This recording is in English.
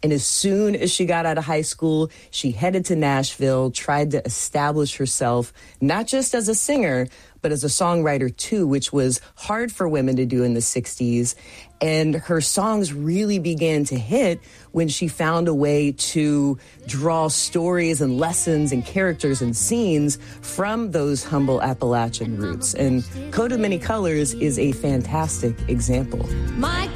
And as soon as she got out of high school, she headed to Nashville, tried to establish herself, not just as a singer, but as a songwriter too, which was hard for women to do in the 60s. And her songs really began to hit when she found a way to draw stories and lessons and characters and scenes from those humble Appalachian roots. And Coat of Many Colors is a fantastic example.